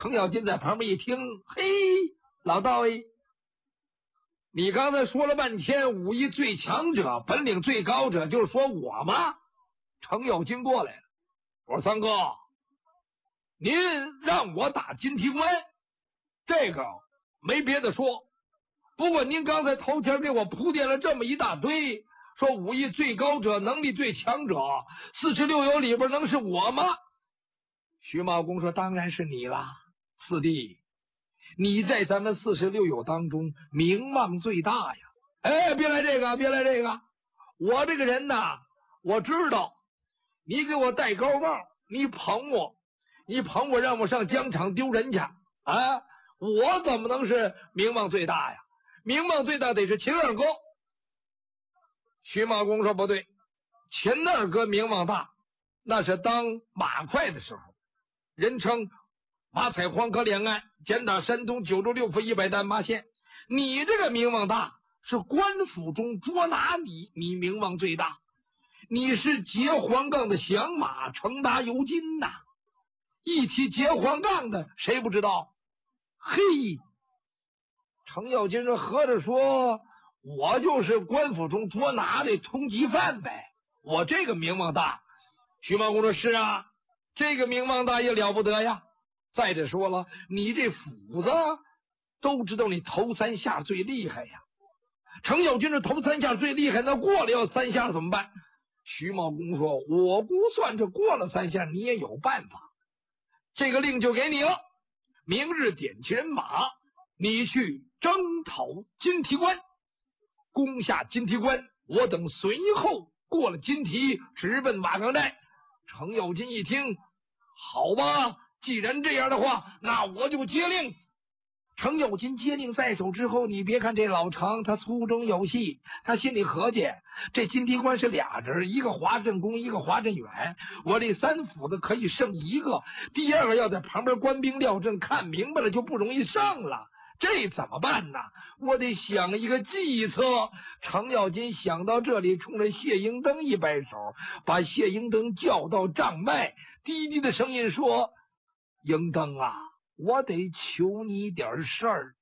程咬金在旁边一听，嘿，老道哎，你刚才说了半天武艺最强者、本领最高者，就是说我吗？程咬金过来了，我说三哥，您让我打金蹄关，这个没别的说。不过您刚才头前给我铺垫了这么一大堆，说武艺最高者、能力最强者，46友里边能是我吗？徐茂公说：“当然是你啦，四弟，你在咱们46友当中名望最大呀。”哎，别来这个，别来这个，我这个人呐，我知道，你给我戴高帽，你捧我，让我上疆场丢人去啊！我怎么能是名望最大呀？名望最大得是秦二哥。徐茂公说：“不对，秦二哥名望大，那是当马快的时候。”人称马踩黄河两岸，简打山东9州6府100担8县。你这个名望大，是官府中捉拿你名望最大。你是截黄杠的响马，程达尤金呐。一提截黄杠的，谁不知道？嘿，程咬金说：“合着说，我就是官府中捉拿的通缉犯呗？我这个名望大。”徐茂公说：“是啊。”这个名望大也了不得呀！再者说了，你这斧子都知道你头3下最厉害呀。程咬金这头3下最厉害，那过了要3下怎么办？徐茂公说：“我估算这过了3下，你也有办法。这个令就给你了，明日点齐人马，你去征讨金蹄关，攻下金蹄关，我等随后过了金蹄，直奔瓦岗寨。”程咬金一听，好吧，既然这样的话，那我就接令。程咬金接令在手之后，你别看这老程他粗中有细，他心里合计，这金蹄关是俩人，一个华振公，一个华振远，我这3斧子可以胜一个，第二个要在旁边官兵料阵，看明白了就不容易胜了。这怎么办呢？我得想一个计策。程咬金想到这里，冲着谢英登一摆手，把谢英登叫到帐外，低低的声音说：“英登啊，我得求你点事儿。”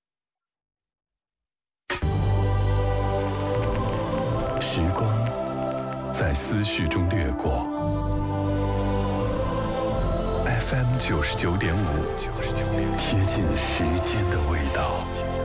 时光在思绪中掠过。FM 99.5，贴近时间的味道。